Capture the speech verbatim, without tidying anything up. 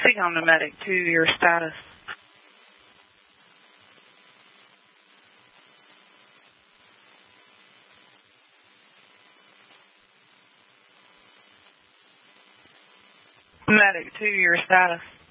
Speak on the medic to your status. Medic to your status.